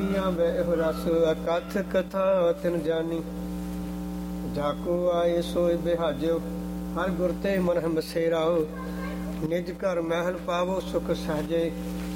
ਪੀਆਂ ਬੈ ਇਹੋ ਰਸ ਅਕਥ ਕਥਾ ਤਿਨ ਜਾਨੀ। ਜਾਕੋ ਆਏ ਸੋਇ ਬਿਹਾਜਿਓ ਹਰ ਗੁਰ ਤੇ ਮਨ ਮਸੇਰਾਓ। ਨਿਜ ਘਰ ਮਹਿਲ ਪਾਵੋ ਸੁਖ ਸਹਜੇ